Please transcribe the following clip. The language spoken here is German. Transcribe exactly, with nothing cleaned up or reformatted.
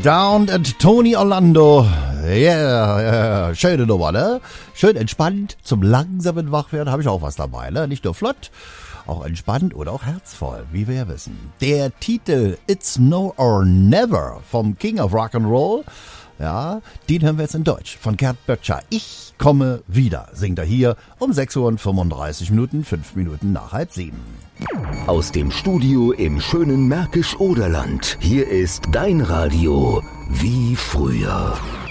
Down and Tony Orlando. Yeah, yeah, schöne Nummer, ne? Schön entspannt, zum langsamen Wachwerden habe ich auch was dabei, ne? Nicht nur flott, auch entspannt oder auch herzvoll, wie wir ja wissen. Der Titel It's No or Never vom King of Rock'n'Roll, ja, den hören wir jetzt in Deutsch von Gerd Böttcher. Ich komme wieder, singt er hier um sechs Uhr und fünfunddreißig Minuten, fünf Minuten nach halb sieben. Aus dem Studio im schönen Märkisch-Oderland. Hier ist dein Radio wie früher.